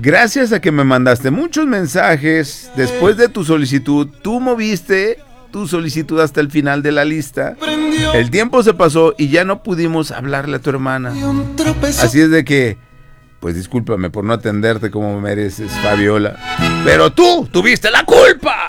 Gracias a que me mandaste muchos mensajes después de tu solicitud, tú moviste tu solicitud hasta el final de la lista. El tiempo se pasó y ya no pudimos hablarle a tu hermana. Así es de que, pues discúlpame por no atenderte como mereces, Fabiola. Pero tú tuviste la culpa.